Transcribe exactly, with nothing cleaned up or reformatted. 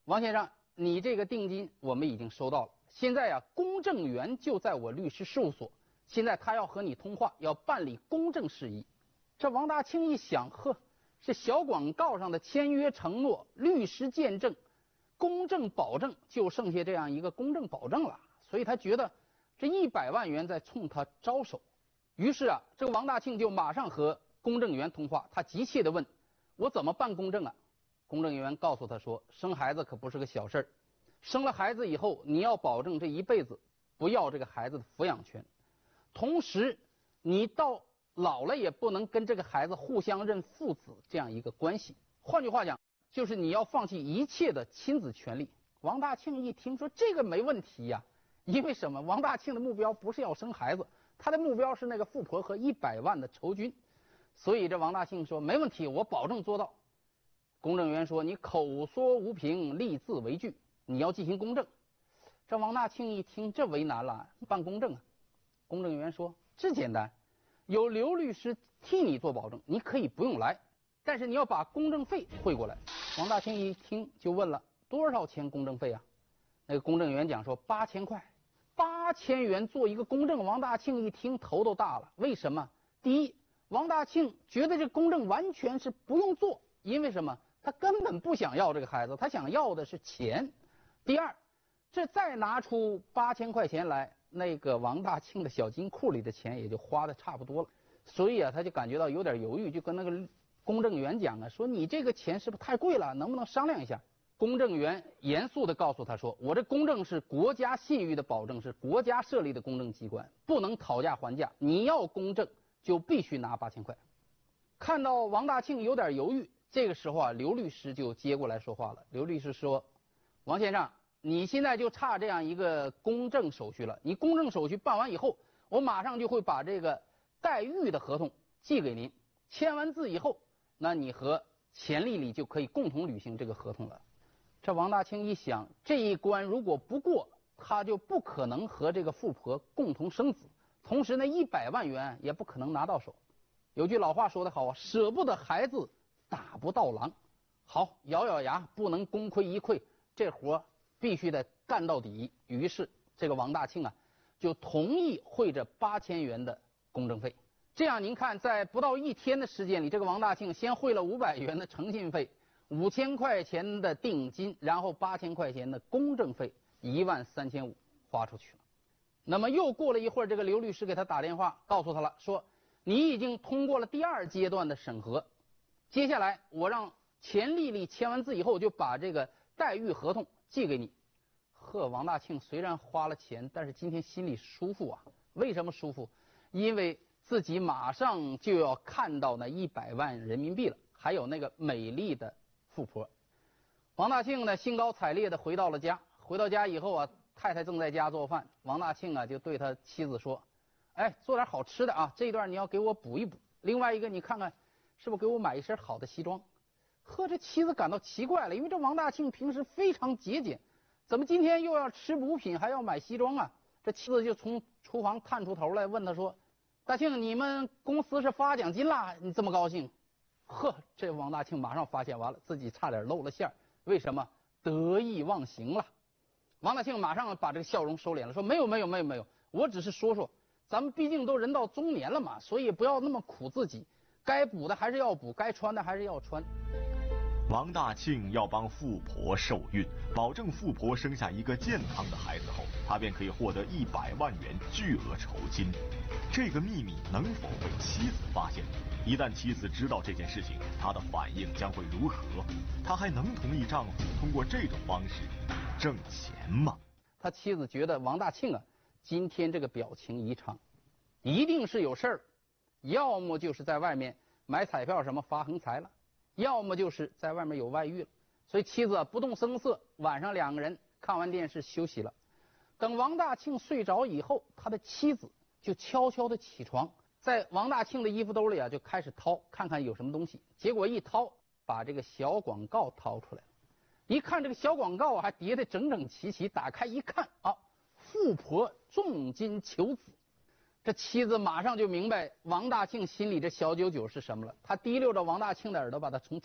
王先生，你这个定金我们已经收到了。现在呀、啊，公证员就在我律师事务所，现在他要和你通话，要办理公证事宜。这王大庆一想，呵，这小广告上的签约承诺、律师见证、公证保证，就剩下这样一个公证保证了。所以他觉得这一百万元在冲他招手。于是啊，这个王大庆就马上和公证员通话，他急切地问：“我怎么办公证啊？”公证员告诉他说：“生孩子可不是个小事儿，生了孩子以后，你要保证这一辈子不要这个孩子的抚养权，同时你到老了也不能跟这个孩子互相认父子这样一个关系。换句话讲，就是你要放弃一切的亲子权利。”王大庆一听说这个没问题呀、啊，因为什么？王大庆的目标不是要生孩子，他的目标是那个富婆和一百万的酬金。所以这王大庆说没问题，我保证做到。公证员说：“你口说无凭，立字为据，你要进行公证。”这王大庆一听，这为难了，办公证啊。公证员说：“这简单，有刘律师替你做保证，你可以不用来，但是你要把公证费汇过来。”王大庆一听就问了：“多少钱公证费啊？”那个公证员讲说：“八千块。”八千元做一个公证，王大庆一听头都大了。为什么？第一，王大庆觉得这公证完全是不用做，因为什么？他根本不想要这个孩子，他想要的是钱。第二，这再拿出八千块钱来，那个王大庆的小金库里的钱也就花的差不多了。所以啊，他就感觉到有点犹豫，就跟那个公证员讲啊，说你这个钱是不是太贵了？能不能商量一下？公证员严肃地告诉他说：“我这公证是国家信誉的保证，是国家设立的公证机关，不能讨价还价。你要公证就必须拿八千块。”看到王大庆有点犹豫，这个时候啊，刘律师就接过来说话了。刘律师说：“王先生，你现在就差这样一个公证手续了。你公证手续办完以后，我马上就会把这个代育的合同寄给您。签完字以后，那你和钱丽丽就可以共同履行这个合同了。”这王大庆一想，这一关如果不过，他就不可能和这个富婆共同生子，同时那一百万元也不可能拿到手。有句老话说得好啊，舍不得孩子打不到狼。好，咬咬牙，不能功亏一篑，这活必须得干到底。于是这个王大庆啊，就同意汇这八千元的公证费。这样您看，在不到一天的时间里，这个王大庆先汇了五百元的诚信费，五千块钱的定金，然后八千块钱的公证费，一万三千五花出去了。那么又过了一会儿，这个刘律师给他打电话，告诉他了，说你已经通过了第二阶段的审核，接下来我让钱丽丽签完字以后，就把这个代育合同寄给你。呵，王大庆虽然花了钱，但是今天心里舒服啊。为什么舒服？因为自己马上就要看到那一百万人民币了，还有那个美丽的富婆。王大庆呢，兴高采烈地回到了家。回到家以后啊，太太正在家做饭，王大庆啊就对他妻子说：“哎，做点好吃的啊，这一段你要给我补一补。另外一个，你看看是不是给我买一身好的西装。”呵，这妻子感到奇怪了，因为这王大庆平时非常节俭，怎么今天又要吃补品还要买西装啊？这妻子就从厨房探出头来问他说：“大庆，你们公司是发奖金啦？你这么高兴？”呵，这王大庆马上发现完了，自己差点露了馅儿。为什么？得意忘形了。王大庆马上把这个笑容收敛了，说：“没有没有没有没有，我只是说说，咱们毕竟都人到中年了嘛，所以不要那么苦自己，该补的还是要补，该穿的还是要穿。” 王大庆要帮富婆受孕，保证富婆生下一个健康的孩子后，他便可以获得一百万元巨额酬金。这个秘密能否被妻子发现？一旦妻子知道这件事情，她的反应将会如何？她还能同意丈夫通过这种方式挣钱吗？ 他妻子觉得王大庆啊，今天这个表情异常，一定是有事儿，要么就是在外面买彩票什么发横财了，要么就是在外面有外遇了。所以妻子啊不动声色，晚上两个人看完电视休息了。等王大庆睡着以后，他的妻子就悄悄的起床，在王大庆的衣服兜里啊就开始掏，看看有什么东西。结果一掏，把这个小广告掏出来了。一看这个小广告啊，还叠得整整齐齐，打开一看啊，富婆重金求子。这妻子马上就明白王大庆心里这小九九是什么了，他提溜着王大庆的耳朵，把他从